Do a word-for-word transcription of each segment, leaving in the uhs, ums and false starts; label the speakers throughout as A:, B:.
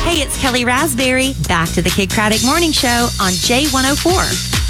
A: Hey, it's Kelly Raspberry. Back to the Kid Craddock Morning Show on J one oh four.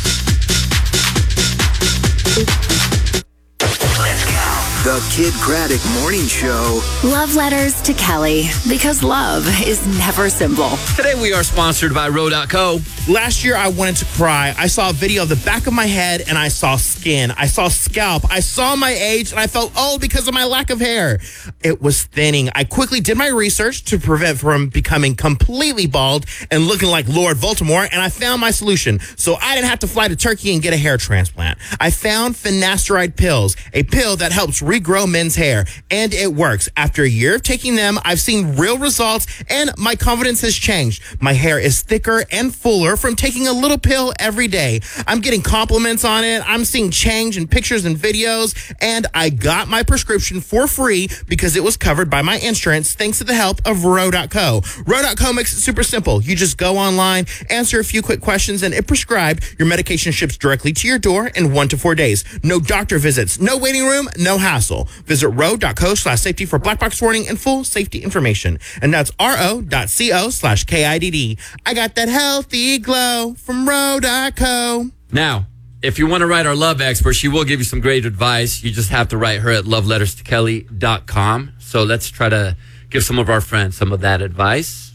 B: The Kid Craddock Morning Show.
C: Love letters to Kelly, because love is never simple.
D: Today we are sponsored by Row dot co.
E: Last year I wanted to cry. I saw a video of the back of my head and I saw skin. I saw scalp. I saw my age and I felt old because of my lack of hair. It was thinning. I quickly did my research to prevent from becoming completely bald and looking like Lord Voldemort, and I found my solution. So I didn't have to fly to Turkey and get a hair transplant. I found finasteride pills, a pill that helps regrow men's hair, and it works. After a year of taking them, I've seen real results and my confidence has changed. My hair is thicker and fuller from taking a little pill every day. I'm getting compliments on it. I'm seeing change in pictures and videos, and I got my prescription for free because it was covered by my insurance thanks to the help of Row dot co. Row dot co makes it super simple. You just go online, answer a few quick questions, and if prescribed, your medication ships directly to your door in one to four days. No doctor visits, no waiting room, no hassle. Visit row dot co slash safety for black box warning and full safety information. And that's ro dot co slash K I D D. I got that healthy glow from Row dot co.
D: Now, if you want to write our love expert, she will give you some great advice. You just have to write her at love letters to kelly dot com. So let's try to give some of our friends some of that advice.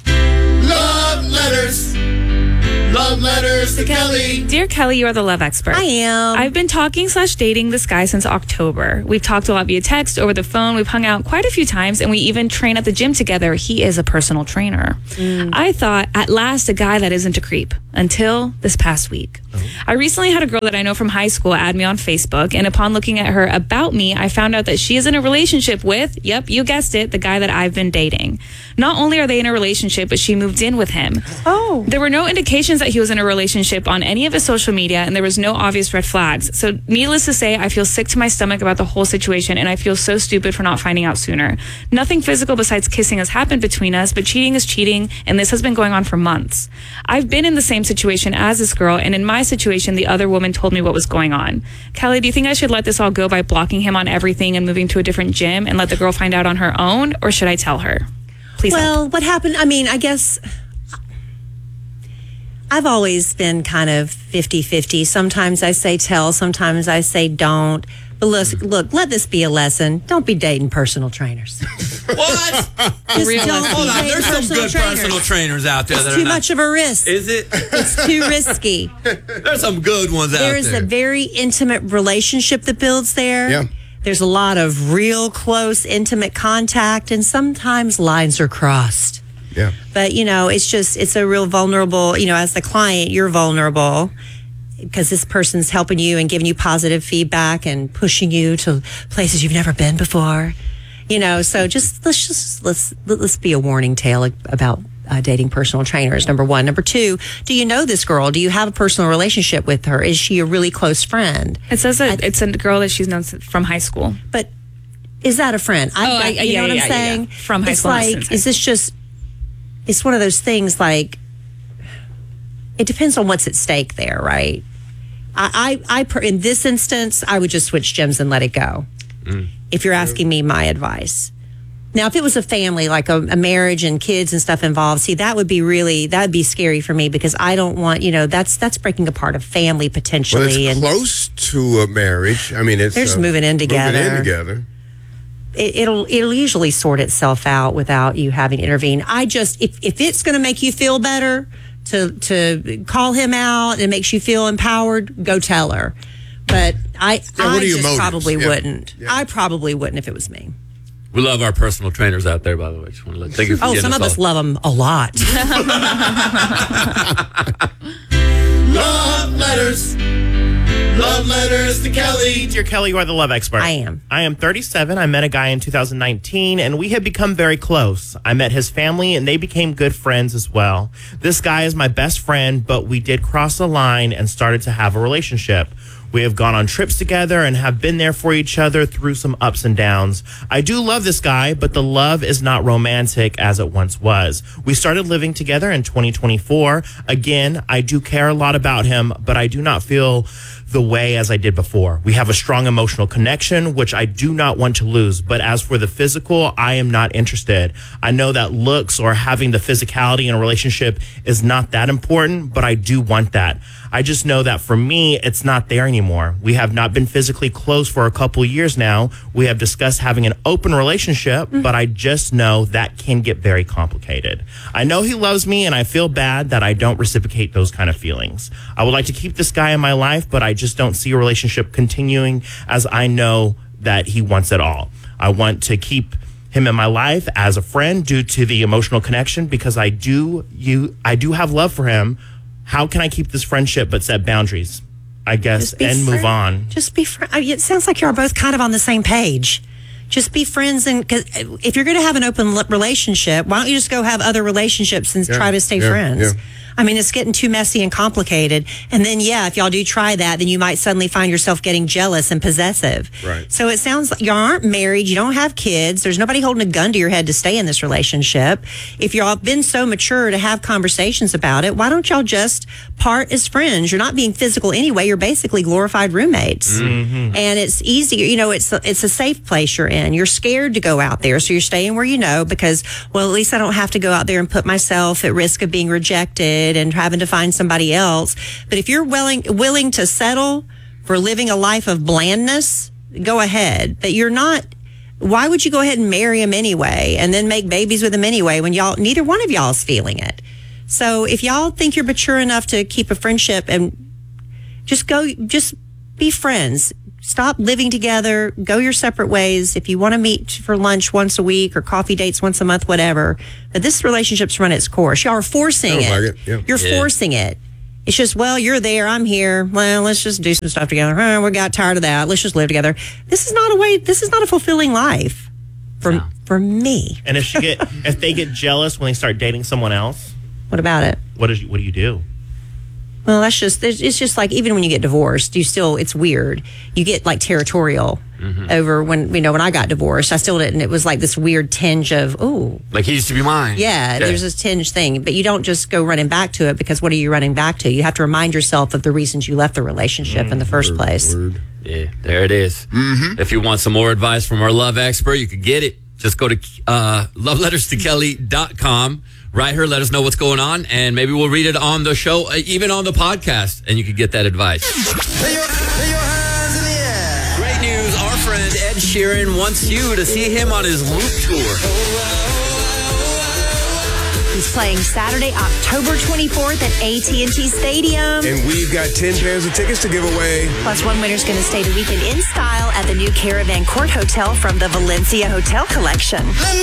E: Love letters. Love letters to Kelly.
F: Dear Kelly, you are the love expert.
A: I am.
F: I've been talking slash dating this guy since October. We've talked a lot via text, over the phone. We've hung out quite a few times, and we even train at the gym together. He is a personal trainer. Mm. I thought, at last, a guy that isn't a creep, until this past week. Oh. I recently had a girl that I know from high school add me on Facebook, and upon looking at her about me, I found out that she is in a relationship with, yep, you guessed it, the guy that I've been dating. Not only are they in a relationship, but she moved in with him.
A: Oh.
F: There were no indications that he was in a relationship on any of his social media, and there was no obvious red flags. So needless to say, I feel sick to my stomach about the whole situation, and I feel so stupid for not finding out sooner. Nothing physical besides kissing has happened between us, but cheating is cheating, and this has been going on for months. I've been in the same situation as this girl, and in my situation, the other woman told me what was going on. Kelly, do you think I should let this all go by blocking him on everything and moving to a different gym and let the girl find out on her own, or should I tell her? Please
A: Well,
F: help.
A: what happened, I mean, I guess I've always been kind of fifty-fifty. Sometimes I say tell, sometimes I say don't. But look, look, let this be a lesson. Don't be dating personal trainers.
D: What?
A: Just
F: Real
A: don't
F: lesson.
A: be
D: Hold on,
A: dating
D: there's some
A: personal
D: good
A: trainers.
D: personal trainers out there.
A: It's
D: that are
A: too
D: not-
A: much of a risk.
D: Is it?
A: It's too risky.
D: There's some good ones out there.
A: There is a very intimate relationship that builds there.
G: Yeah.
A: There's a lot of real close, intimate contact, and sometimes lines are crossed.
G: Yeah.
A: But, you know, it's just, it's a real vulnerable, you know, as the client, you're vulnerable because this person's helping you and giving you positive feedback and pushing you to places you've never been before. You know, so just, let's just, let's, let's be a warning tale about uh, dating personal trainers, number one. Number two, do you know this girl? Do you have a personal relationship with her? Is she a really close friend?
F: It says that it's a girl that she's known from high school.
A: But is that a friend? I,
F: Oh,
A: I,
F: yeah,
A: you
F: yeah,
A: know what
F: yeah,
A: I'm
F: yeah,
A: saying?
F: yeah. From high
A: it's
F: school, not
A: like,
F: since high
A: is this just, it's one of those things like, it depends on what's at stake there, right? I, I, I per, in this instance, I would just switch gyms and let it go. Mm. If you're asking me my advice. Now, if it was a family, like a, a marriage and kids and stuff involved, see, that would be really, that would be scary for me because I don't want, you know, that's that's breaking apart a family potentially.
G: Well, it's
A: and
G: close to a marriage. I mean, it's
A: they're just
G: uh,
A: moving in together.
G: Moving in together.
A: It, it'll it'll usually sort itself out without you having to intervene. I just, if, if it's going to make you feel better to to call him out and makes you feel empowered, go tell her. But I,
G: Yeah, what
A: I
G: are your
A: just
G: motives?
A: probably
G: Yeah.
A: wouldn't.
G: Yeah.
A: I probably wouldn't if it was me.
D: We love our personal trainers out there, by the way. Just want to let, thank you for
A: Oh,
D: getting
A: some of us
D: all-
A: love them a lot.
E: Love letters. Love letters to Kelly. Dear Kelly, you are the love expert.
A: I am.
E: I am thirty-seven. I met a guy in two thousand nineteen, and we have become very close. I met his family, and they became good friends as well. This guy is my best friend, but we did cross a line and started to have a relationship. We have gone on trips together and have been there for each other through some ups and downs. I do love this guy, but the love is not romantic as it once was. We started living together in twenty twenty-four. Again, I do care a lot about him, but I do not feel the way as I did before. We have a strong emotional connection, which I do not want to lose. But as for the physical, I am not interested. I know that looks or having the physicality in a relationship is not that important, but I do want that. I just know that for me, it's not there anymore. We have not been physically close for a couple years now. We have discussed having an open relationship, mm-hmm. but I just know that can get very complicated. I know he loves me, and I feel bad that I don't reciprocate those kind of feelings. I would like to keep this guy in my life, but I just don't see a relationship continuing, as I know that he wants it all. I want to keep him in my life as a friend due to the emotional connection, because I do you I do have love for him. How can I keep this friendship but set boundaries, I guess, and
A: fr-
E: move on?
A: Just be friends. It sounds like you're both kind of on the same page. Just be friends, and cause if you're going to have an open relationship, why don't you just go have other relationships and
G: yeah,
A: try to stay
G: yeah,
A: friends?
G: Yeah.
A: I mean, it's getting too messy and complicated. And then, yeah, if y'all do try that, then you might suddenly find yourself getting jealous and possessive.
G: Right.
A: So it sounds like y'all aren't married. You don't have kids. There's nobody holding a gun to your head to stay in this relationship. If y'all have been so mature to have conversations about it, why don't y'all just part as friends? You're not being physical anyway. You're basically glorified roommates.
E: Mm-hmm.
A: And it's easier. You know, it's a, it's a safe place you're in. You're scared to go out there. So you're staying where you know, because, well, at least I don't have to go out there and put myself at risk of being rejected and having to find somebody else. But if you're willing willing to settle for living a life of blandness, go ahead. But you're not. Why would you go ahead and marry him anyway and then make babies with him anyway when y'all, neither one of y'all is feeling it? So if y'all think you're mature enough to keep a friendship, and just go, just be friends. Stop living together. Go your separate ways. If you want to meet for lunch once a week or coffee dates once a month, whatever. But this relationship's run its course. Y'all are forcing
G: I
A: it.
G: don't like it. Yeah.
A: You're
D: Yeah.
A: forcing it. It's just, well, you're there, I'm here. Well, let's just do some stuff together. Huh, we got tired of that. Let's just live together. This is not a way. This is not a fulfilling life for
D: No.
A: for me.
E: And if she get if they get jealous when they start dating someone else,
A: What about it?
E: what is what do you do?
A: Well, that's just, it's just like, even when you get divorced, you still, it's weird. You get like territorial
D: Mm-hmm.
A: over when, you know, when I got divorced, I still didn't, it was like this weird tinge of, ooh,
D: Like he used to be mine.
A: yeah, there's this tinge thing, but you don't just go running back to it, because what are you running back to? You have to remind yourself of the reasons you left the relationship in the first place.
G: Word.
D: Yeah, there it is. Mm-hmm. If you want some more advice from our love expert, you could get it. Just go to uh, love letters to kelly dot com. Write her, let us know what's going on, and maybe we'll read it on the show, uh, even on the podcast, and you can get that advice. Great news. Our friend Ed Sheeran wants you to see him on his Loop tour.
A: He's playing Saturday, October twenty-fourth at A T and T Stadium.
G: And we've got ten pairs of tickets to give away.
A: Plus, one winner's going to stay the weekend in style at the new Caravan Court Hotel from the Valencia Hotel Collection.